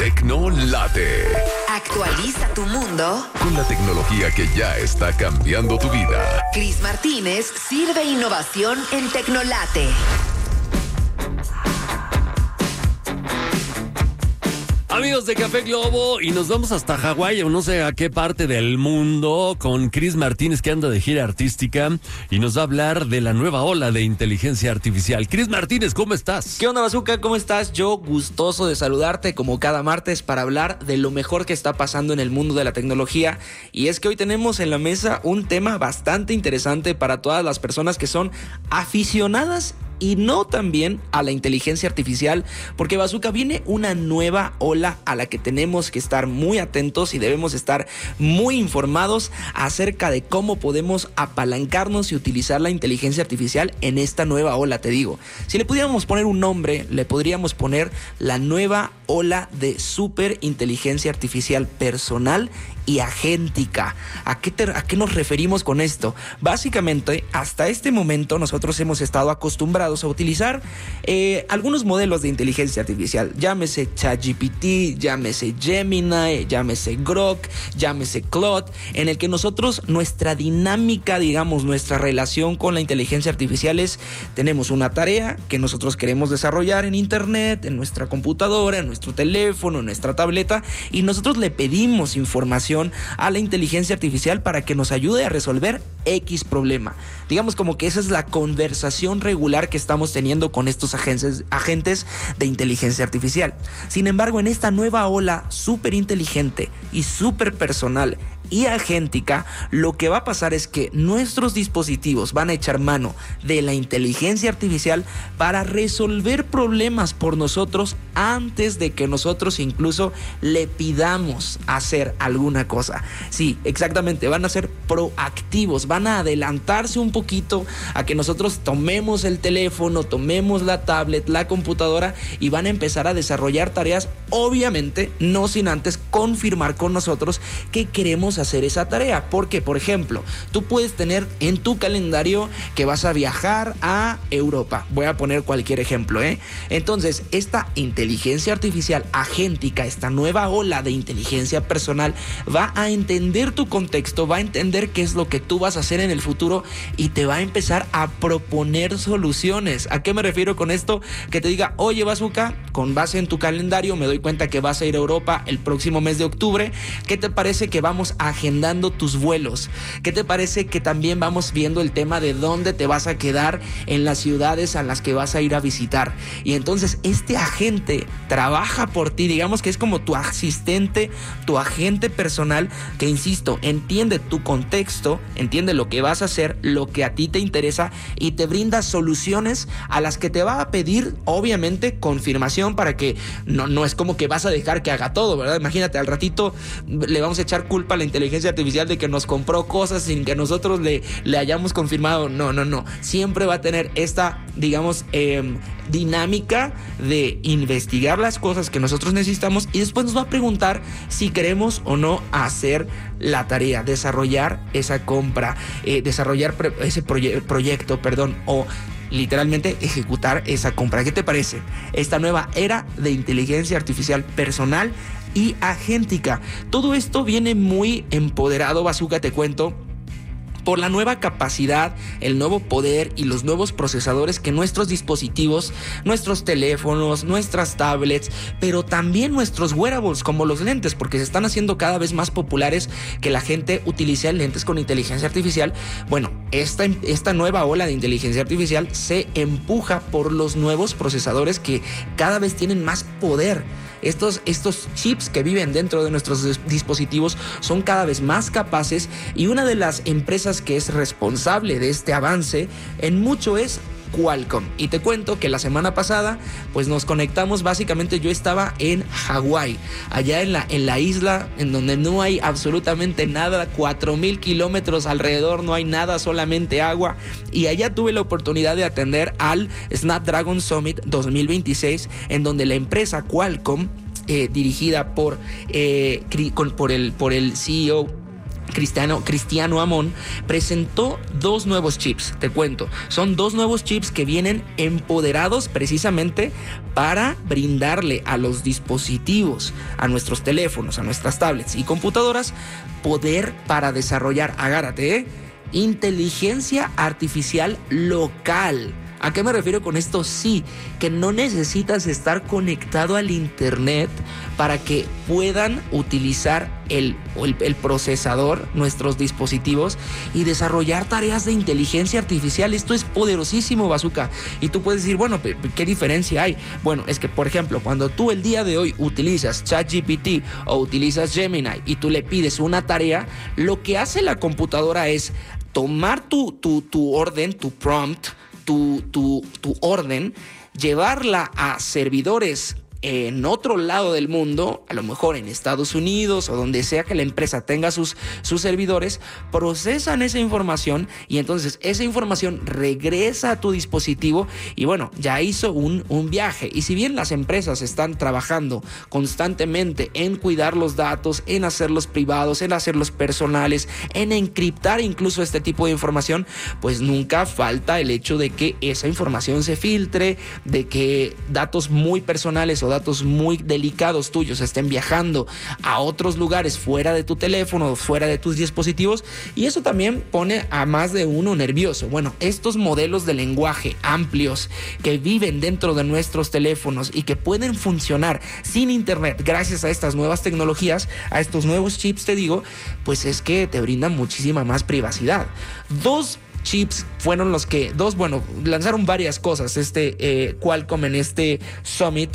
Tecnolate. Actualiza tu mundo Con la tecnología que ya está cambiando tu vida. Cris Martínez sirve innovación en Tecnolate. Amigos de Café Globo, y nos vamos hasta Hawái o no sé a qué parte del mundo con Cris Martínez, que anda de gira artística y nos va a hablar de la nueva ola de inteligencia artificial. Cris Martínez, ¿cómo estás? ¿Qué onda, Bazooka? ¿Cómo estás? Yo gustoso de saludarte como cada martes para hablar de lo mejor que está pasando en el mundo de la tecnología. Y es que hoy tenemos en la mesa un tema bastante interesante para todas las personas que son aficionadas y no también a la inteligencia artificial, porque Bazooka, viene una nueva ola a la que tenemos que estar muy atentos y debemos estar muy informados acerca de cómo podemos apalancarnos y utilizar la inteligencia artificial en esta nueva ola. Te digo, si le pudiéramos poner un nombre, le podríamos poner la nueva ola de superinteligencia artificial personal y agéntica. ¿A qué nos referimos con esto? Básicamente, hasta este momento nosotros hemos estado acostumbrados a utilizar algunos modelos de inteligencia artificial, llámese ChatGPT, llámese Gemini, llámese Grok, llámese Claude, en el que nosotros, nuestra dinámica, digamos, nuestra relación con la inteligencia artificial es: tenemos una tarea que nosotros queremos desarrollar en internet, en nuestra computadora, en nuestro teléfono, en nuestra tableta, y nosotros le pedimos información a la inteligencia artificial para que nos ayude a resolver X problema. Digamos como que esa es la conversación regular que estamos teniendo con estos agentes de inteligencia artificial. Sin embargo, en esta nueva ola súper inteligente y súper personal y agéntica, lo que va a pasar es que nuestros dispositivos van a echar mano de la inteligencia artificial para resolver problemas por nosotros antes de que nosotros incluso le pidamos hacer alguna cosa. Sí, exactamente, van a ser proactivos, van a adelantarse un poquito a que nosotros tomemos el teléfono, tomemos la tablet, la computadora, y van a empezar a desarrollar tareas, obviamente no sin antes confirmar con nosotros que queremos hacer esa tarea. Porque, por ejemplo, tú puedes tener en tu calendario que vas a viajar a Europa. Voy a poner cualquier ejemplo, Entonces, esta inteligencia artificial agéntica, esta nueva ola de inteligencia personal, va a entender tu contexto, va a entender qué es lo que tú vas a hacer en el futuro y te va a empezar a proponer soluciones. ¿A qué me refiero con esto? Que te diga: oye, Bazooka, con base en tu calendario me doy cuenta que vas a ir a Europa el próximo mes de octubre. ¿Qué te parece que vamos agendando tus vuelos? ¿Qué te parece que también vamos viendo el tema de dónde te vas a quedar en las ciudades a las que vas a ir a visitar? Y entonces este agente trabaja por ti, digamos que es como tu asistente, tu agente personal, que, insisto, entiende tu contexto, entiende lo que vas a hacer, lo que a ti te interesa, y te brinda soluciones a las que te va a pedir, obviamente, confirmación, para que no es como que vas a dejar que haga todo, ¿verdad? Imagínate, al ratito le vamos a echar culpa a la inteligencia artificial de que nos compró cosas sin que nosotros le hayamos confirmado. No. Siempre va a tener esta, digamos, dinámica de investigar las cosas que nosotros necesitamos, y después nos va a preguntar si queremos o no hacer la tarea, desarrollar esa compra, desarrollar ese proyecto, o literalmente ejecutar esa compra. ¿Qué te parece esta nueva era de inteligencia artificial personal y agéntica? Todo esto viene muy empoderado, Bazooka, te cuento, por la nueva capacidad, el nuevo poder y los nuevos procesadores que nuestros dispositivos, nuestros teléfonos, nuestras tablets, pero también nuestros wearables como los lentes, porque se están haciendo cada vez más populares que la gente utilice lentes con inteligencia artificial. Bueno, esta nueva ola de inteligencia artificial se empuja por los nuevos procesadores que cada vez tienen más poder. Estos chips que viven dentro de nuestros dispositivos son cada vez más capaces, y una de las empresas que es responsable de este avance en mucho es Qualcomm. Y te cuento que la semana pasada pues nos conectamos. Básicamente yo estaba en Hawái, allá en la isla en donde no hay absolutamente nada, 4,000 kilómetros alrededor, no hay nada, solamente agua, y allá tuve la oportunidad de atender al Snapdragon Summit 2026, en donde la empresa Qualcomm, dirigida por el CEO Cristiano Amon, presentó 2 nuevos chips, te cuento. Son 2 nuevos chips que vienen empoderados precisamente para brindarle a los dispositivos, a nuestros teléfonos, a nuestras tablets y computadoras, poder para desarrollar, agárrate, inteligencia artificial local. ¿A qué me refiero con esto? Sí, que no necesitas estar conectado al internet para que puedan utilizar el procesador, nuestros dispositivos, y desarrollar tareas de inteligencia artificial. Esto es poderosísimo, Bazooka. Y tú puedes decir, bueno, ¿qué diferencia hay? Bueno, es que, por ejemplo, cuando tú el día de hoy utilizas ChatGPT o utilizas Gemini y tú le pides una tarea, lo que hace la computadora es tomar tu orden, tu prompt, tu orden, llevarla a servidores en otro lado del mundo, a lo mejor en Estados Unidos o donde sea que la empresa tenga sus servidores, procesan esa información y entonces esa información regresa a tu dispositivo y bueno, ya hizo un viaje. Y si bien las empresas están trabajando constantemente en cuidar los datos, en hacerlos privados, en hacerlos personales, en encriptar incluso este tipo de información, pues nunca falta el hecho de que esa información se filtre, de que datos muy personales o datos muy delicados tuyos estén viajando a otros lugares fuera de tu teléfono, fuera de tus dispositivos, y eso también pone a más de uno nervioso. Bueno, estos modelos de lenguaje amplios que viven dentro de nuestros teléfonos y que pueden funcionar sin internet gracias a estas nuevas tecnologías, a estos nuevos chips, te digo, pues es que te brindan muchísima más privacidad. 2 chips fueron los que, lanzaron varias cosas Qualcomm en este Summit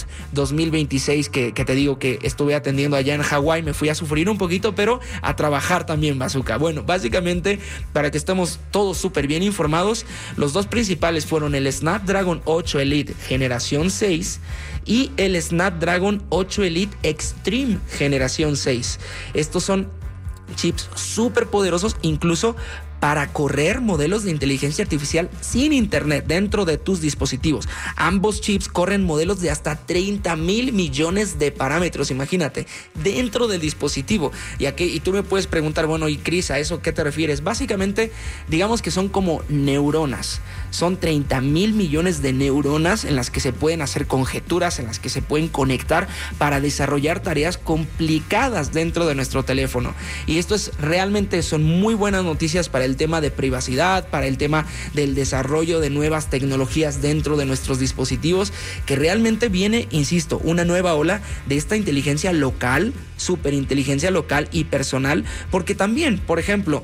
2026 que te digo que estuve atendiendo allá en Hawái. Me fui a sufrir un poquito, pero a trabajar también, Bazooka. Bueno, básicamente, para que estemos todos súper bien informados, los 2 principales fueron el Snapdragon 8 Elite generación 6 y el Snapdragon 8 Elite Extreme generación 6. Estos son chips súper poderosos, incluso para correr modelos de inteligencia artificial sin internet dentro de tus dispositivos. Ambos chips corren modelos de hasta 30,000 millones de parámetros, imagínate, dentro del dispositivo. Y tú me puedes preguntar, bueno, y Cris, ¿a eso qué te refieres? Básicamente, digamos que son como neuronas. Son 30,000 millones de neuronas en las que se pueden hacer conjeturas, en las que se pueden conectar para desarrollar tareas complicadas dentro de nuestro teléfono. Y esto son muy buenas noticias para el tema de privacidad, para el tema del desarrollo de nuevas tecnologías dentro de nuestros dispositivos, que realmente viene, insisto, una nueva ola de esta inteligencia local, superinteligencia local y personal, porque también, por ejemplo,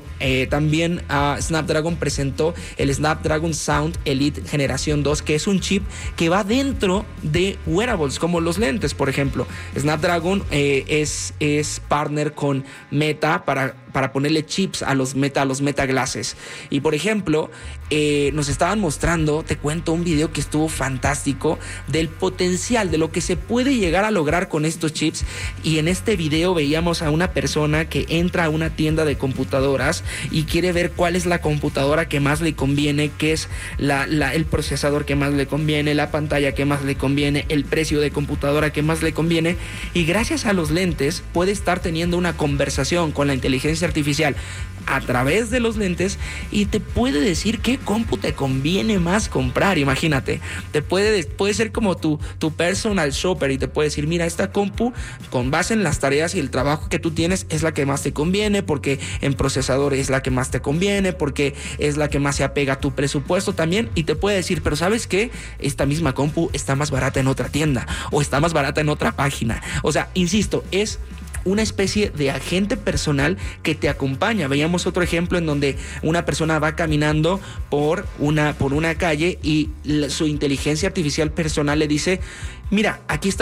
Snapdragon presentó el Snapdragon Sound Elite generación 2, que es un chip que va dentro de wearables, como los lentes, por ejemplo. Snapdragon es partner con Meta para ponerle chips a los Meta Glasses. Y por ejemplo, nos estaban mostrando, te cuento, un video que estuvo fantástico del potencial de lo que se puede llegar a lograr con estos chips. Y en este video veíamos a una persona que entra a una tienda de computadoras y quiere ver cuál es la computadora que más le conviene, qué es el procesador que más le conviene, la pantalla que más le conviene, el precio de computadora que más le conviene. Y gracias a los lentes puede estar teniendo una conversación con la inteligencia artificial a través de los lentes y te puede decir qué compu te conviene más comprar. Imagínate, puede ser como tu personal shopper y te puede decir, mira, esta compu con base en las tareas y el trabajo que tú tienes es la que más te conviene, porque en procesador es la que más te conviene, porque es la que más se apega a tu presupuesto también. Y te puede decir, pero ¿sabes qué? Esta misma compu está más barata en otra tienda o está más barata en otra página. O sea, insisto, es una especie de agente personal que te acompaña. Veíamos otro ejemplo en donde una persona va caminando por una calle y su inteligencia artificial personal le dice, mira, aquí está